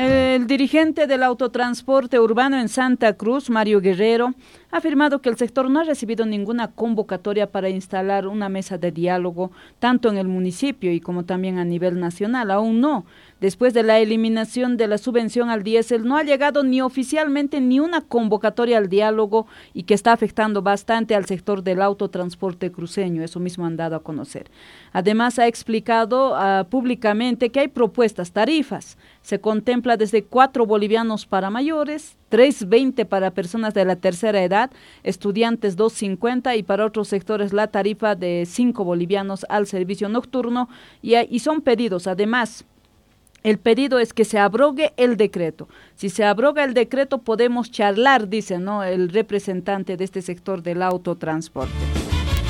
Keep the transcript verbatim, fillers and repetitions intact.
El dirigente del autotransporte urbano en Santa Cruz, Mario Guerrero, ha afirmado que el sector no ha recibido ninguna convocatoria para instalar una mesa de diálogo, tanto en el municipio y como también a nivel nacional. Aún no. Después de la eliminación de la subvención al diésel, no ha llegado ni oficialmente ni una convocatoria al diálogo y que está afectando bastante al sector del autotransporte cruceño. Eso mismo han dado a conocer. Además, ha explicado uh, públicamente que hay propuestas, tarifas. Se contempla desde cuatro bolivianos para mayores, tres veinte para personas de la tercera edad, estudiantes dos cincuenta y para otros sectores la tarifa de cinco bolivianos al servicio nocturno y, y son pedidos. Además, el pedido es que se abrogue el decreto. Si se abroga el decreto podemos charlar, dice, ¿no?, el representante de este sector del autotransporte.